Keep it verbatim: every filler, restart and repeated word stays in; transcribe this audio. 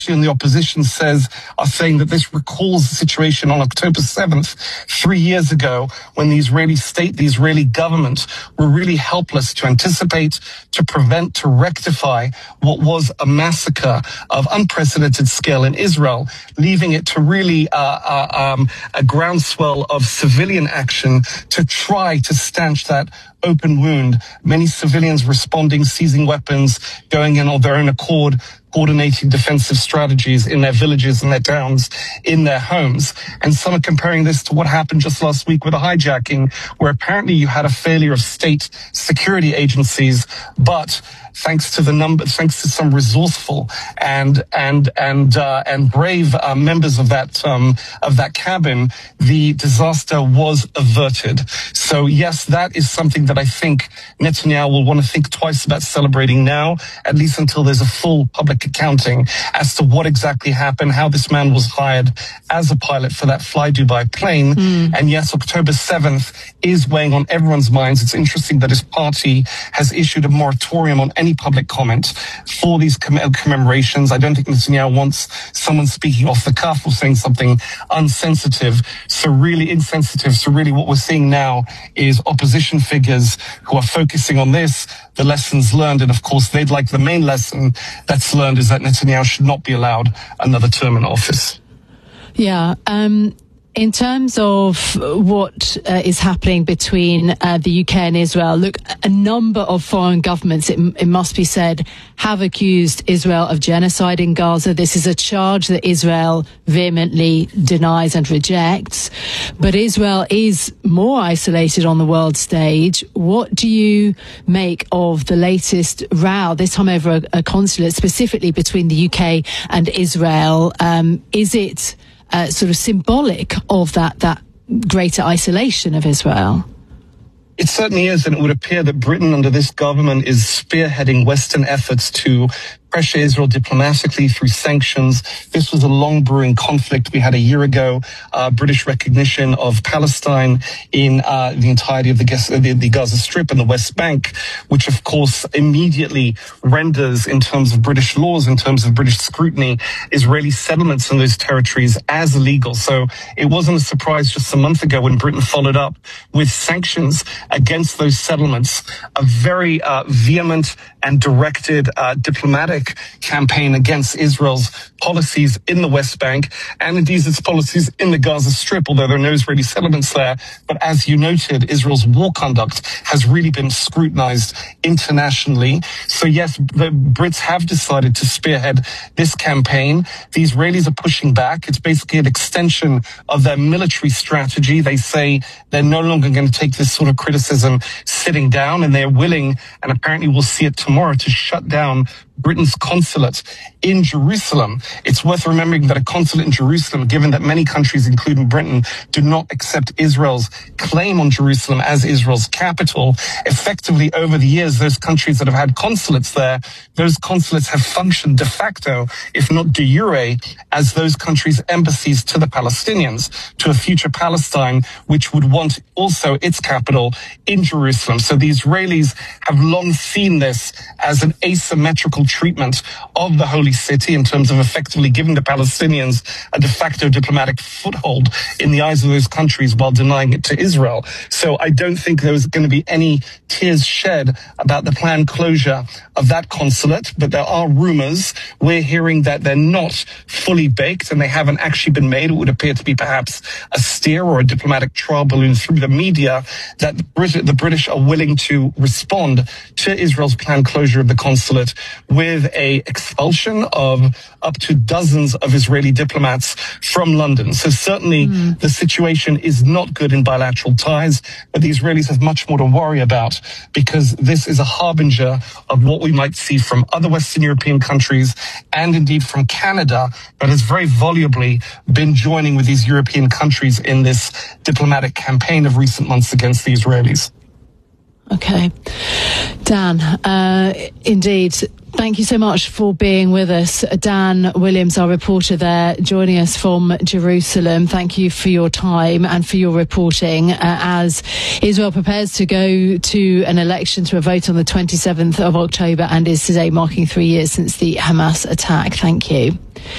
and the opposition says are saying that this recalls the situation on October seventh, three years ago, when the Israeli state, the Israeli government were really helpless to anticipate, to prevent, to rectify what was a massacre of unprecedented scale in Israel, leaving it to really uh, uh, um, a groundswell of civilian action to try to stanch that open wound. Many civilians responding, seizing weapons, going in of their own accord, coordinating defensive strategies in their villages and their towns, in their homes. And some are comparing this to what happened just last week with a hijacking, where apparently you had a failure of state security agencies, but thanks to the number, thanks to some resourceful and and and uh, and brave uh, members of that um, of that cabin, the disaster was averted. So yes, that is something that I think Netanyahu will want to think twice about celebrating now, at least until there's a full public accounting as to what exactly happened, how this man was hired as a pilot for that Fly Dubai plane. Mm. And yes, October seventh is weighing on everyone's minds. It's interesting that his party has issued a moratorium on any public comment for these comm- commemorations. I don't think Netanyahu wants someone speaking off the cuff or saying something unsensitive. So really insensitive. So really what we're seeing now is opposition figures who are focusing on this, the lessons learned. And of course, they'd like the main lesson that's learned is that Netanyahu should not be allowed another term in office. Yeah. Um, in terms of what uh, is happening between uh, the U K and Israel, look, a number of foreign governments, it, it must be said, have accused Israel of genocide in Gaza. This is a charge that Israel vehemently denies and rejects. But Israel is more isolated on the world stage. What do you make of the latest row, this time over a, a consulate, specifically between the U K and Israel? Um, is it Uh, sort of symbolic of that that greater isolation of Israel? It certainly is, and it would appear that Britain under this government is spearheading Western efforts to pressure Israel diplomatically through sanctions. This was a long brewing conflict. We had a year ago uh, British recognition of Palestine in uh, the entirety of the, the, the Gaza Strip and the West Bank, which of course immediately renders, in terms of British laws, in terms of British scrutiny, Israeli settlements in those territories as illegal. So it wasn't a surprise just a month ago when Britain followed up with sanctions against those settlements, a very uh, vehement and directed uh, diplomatic campaign against Israel's policies in the West Bank and indeed its policies in the Gaza Strip, although there are no Israeli settlements there. But as you noted, Israel's war conduct has really been scrutinized internationally. So yes, the Brits have decided to spearhead this campaign. The Israelis are pushing back. It's basically an extension of their military strategy. They say they're no longer going to take this sort of criticism sitting down, and they're willing, and apparently we'll see it tomorrow, to shut down Britain's consulate in Jerusalem. It's worth remembering that a consulate in Jerusalem, given that many countries, including Britain, do not accept Israel's claim on Jerusalem as Israel's capital, effectively over the years, those countries that have had consulates there, those consulates have functioned de facto, if not de jure, as those countries' embassies to the Palestinians, to a future Palestine, which would want also its capital in Jerusalem. So the Israelis have long seen this as an asymmetrical treatment of the Holy City in terms of effectively giving the Palestinians a de facto diplomatic foothold in the eyes of those countries while denying it to Israel. So I don't think there's going to be any tears shed about the planned closure of that consulate, but there are rumors. We're hearing that they're not fully baked and they haven't actually been made. It would appear to be perhaps a steer or a diplomatic trial balloon through the media that the British, the British are willing to respond to Israel's planned closure of the consulate with a expulsion of up to dozens of Israeli diplomats from London. So certainly mm. the situation is not good in bilateral ties, but the Israelis have much more to worry about, because this is a harbinger of what we might see from other Western European countries and indeed from Canada, that has very volubly been joining with these European countries in this diplomatic campaign of recent months against the Israelis. Okay. Dan, uh, indeed, thank you so much for being with us. Dan Williams, our reporter there, joining us from Jerusalem. Thank you for your time and for your reporting uh, as Israel prepares to go to an election, to a vote on the twenty-seventh of October, and is today marking three years since the Hamas attack. Thank you.